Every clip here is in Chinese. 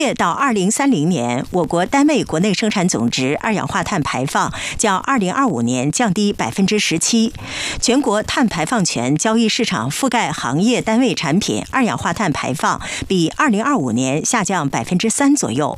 到2030年，我国单位国内生产总值二氧化碳排放较2025年降低17%，全国碳排放权交易市场覆盖行业单位产品二氧化碳排放比2025年下降3%左右。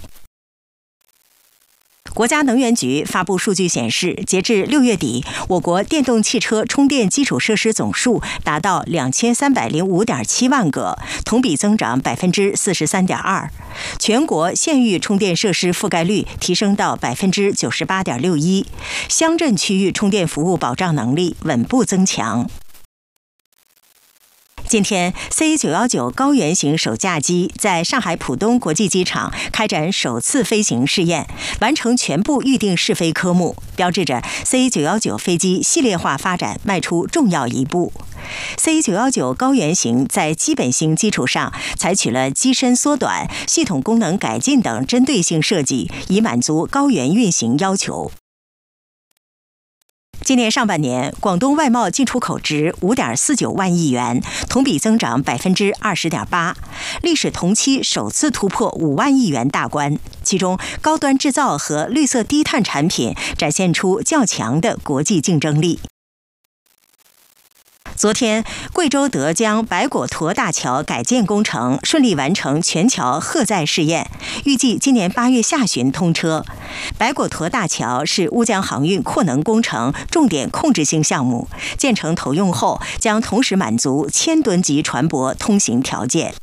国家能源局发布数据显示，截至6月底，我国电动汽车充电基础设施总数达到2305.7万个，同比增长43.2%。全国县域充电设施覆盖率提升到98.61%，乡镇区域充电服务保障能力稳步增强。今天 ，C919 高原型首架机在上海浦东国际机场开展首次飞行试验，完成全部预定试飞科目，标志着 C919 飞机系列化发展迈出重要一步。C919 高原型在基本型基础上，采取了机身缩短、系统功能改进等针对性设计，以满足高原运行要求。今年上半年，广东外贸进出口值5.49万亿元，同比增长20.8%，历史同期首次突破5万亿元大关。其中，高端制造和绿色低碳产品展现出较强的国际竞争力。昨天，贵州德江白果沱大桥改建工程顺利完成全桥荷载试验，预计今年8月下旬通车。白果沱大桥是乌江航运扩能工程重点控制性项目，建成投用后将同时满足1000吨级船舶通行条件。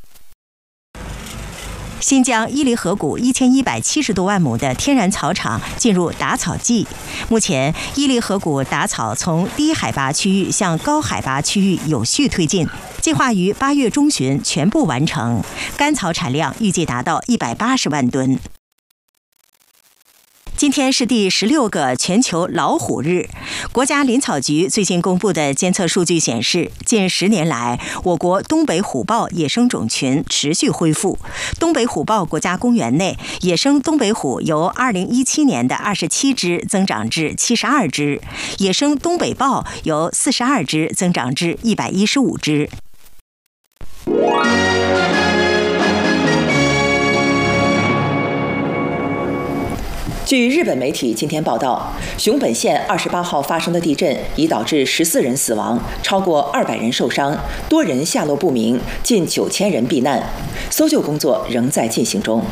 新疆伊犁河谷1170多万亩的天然草场进入打草季，目前伊犁河谷打草从低海拔区域向高海拔区域有序推进，计划于8月中旬全部完成，干草产量预计达到180万吨。今天是第16个全球老虎日。国家林草局最新公布的监测数据显示，近10年来，我国东北虎豹野生种群持续恢复。东北虎豹国家公园内，野生东北虎由2017年的27只增长至72只，野生东北豹由42只增长至115只。 据日本媒体今天报道，熊本县28号发生的地震已导致14人死亡，超过200人受伤，多人下落不明，近9000人避难，搜救工作仍在进行中。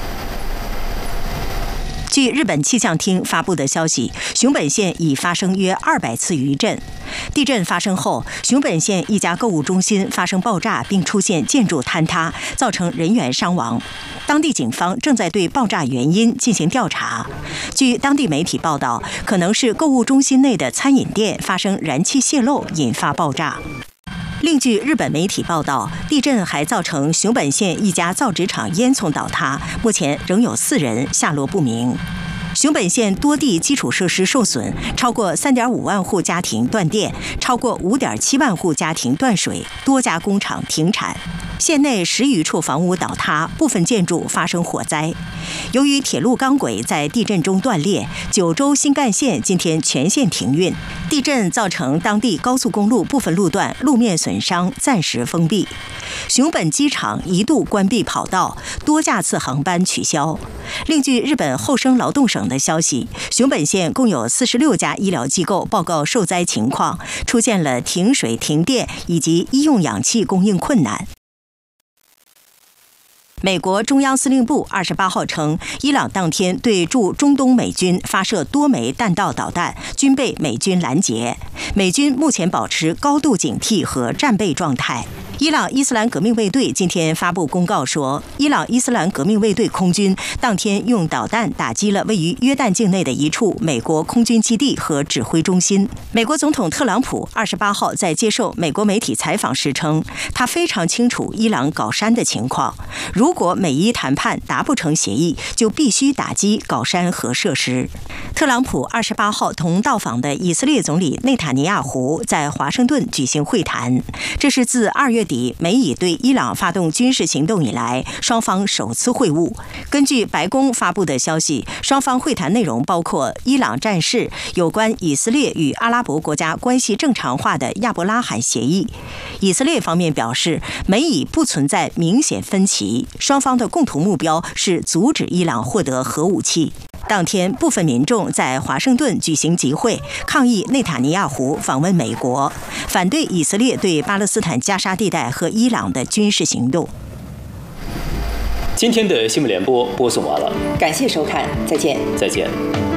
据日本气象厅发布的消息，熊本县已发生约200次余震。地震发生后，熊本县一家购物中心发生爆炸，并出现建筑坍塌，造成人员伤亡。当地警方正在对爆炸原因进行调查。据当地媒体报道，可能是购物中心内的餐饮店发生燃气泄漏，引发爆炸。另据日本媒体报道，地震还造成熊本县一家造纸厂烟囱倒塌，目前仍有4人下落不明。熊本县多地基础设施受损，超过3.5万户家庭断电，超过5.7万户家庭断水，多家工厂停产。县内10余处房屋倒塌，部分建筑发生火灾。由于铁路钢轨在地震中断裂，九州新干线今天全线停运。地震造成当地高速公路部分路段路面损伤，暂时封闭。熊本机场一度关闭跑道，多架次航班取消。另据日本厚生劳动省的消息，熊本县共有46家医疗机构报告受灾情况，出现了停水、停电以及医用氧气供应困难。美国中央司令部28号称，伊朗当天对驻中东美军发射多枚弹道导弹，均被美军拦截。美军目前保持高度警惕和战备状态。伊朗伊斯兰革命卫队今天发布公告说，伊朗伊斯兰革命卫队空军当天用导弹打击了位于约旦境内的一处美国空军基地和指挥中心。美国总统特朗普28号在接受美国媒体采访时称，他非常清楚伊朗搞山的情况，如果美伊谈判达不成协议，就必须打击搞山核设施。特朗普28号同到访的以色列总理内塔尼亚胡在华盛顿举行会谈，这是自2月底美以对伊朗发动军事行动以来，双方首次会晤。根据白宫发布的消息，双方会谈内容包括伊朗战事、有关以色列与阿拉伯国家关系正常化的亚伯拉罕协议。以色列方面表示，美以不存在明显分歧，双方的共同目标是阻止伊朗获得核武器。当天，部分民众在华盛顿举行集会，抗议内塔尼亚胡访问美国，反对以色列对巴勒斯坦加沙地带和伊朗的军事行动。 今天的新闻联播播送完了， 感谢收看，再见。 再见。